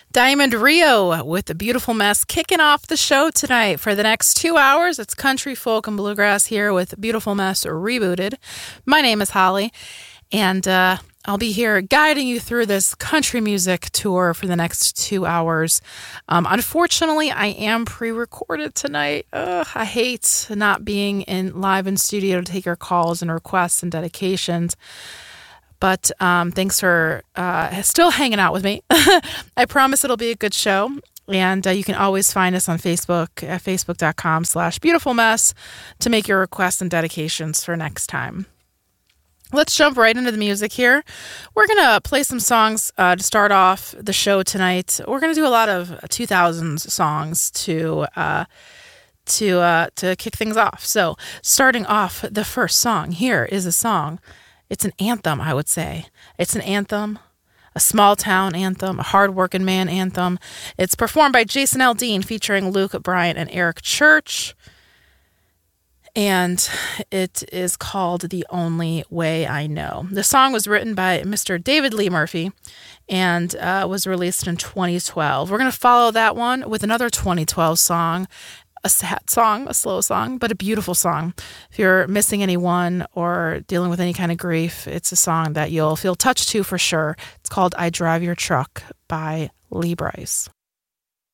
Diamond Rio with the Beautiful Mess kicking off the show tonight. For the next 2 hours, it's country, folk, and bluegrass here with Beautiful Mess Rebooted. My name is Holly, and I'll be here guiding you through this country music tour for the next 2 hours. Unfortunately, I am pre-recorded tonight. I hate not being live in studio to take your calls and requests and dedications. But thanks for still hanging out with me. I promise it'll be a good show. And you can always find us on Facebook at facebook.com/beautifulmess to make your requests and dedications for next time. Let's jump right into the music here. We're going to play some songs to start off the show tonight. We're going to do a lot of 2000s songs to kick things off. So starting off, the first song here is a song. It's an anthem, I would say. It's an anthem, a small town anthem, a hard-working man anthem. It's performed by Jason Aldean featuring Luke Bryan and Eric Church. And it is called The Only Way I Know. The song was written by Mr. David Lee Murphy and was released in 2012. We're going to follow that one with another 2012 song. A sad song, a slow song, but a beautiful song. If you're missing anyone or dealing with any kind of grief, it's a song that you'll feel touched to for sure. It's called I Drive Your Truck by Lee Brice.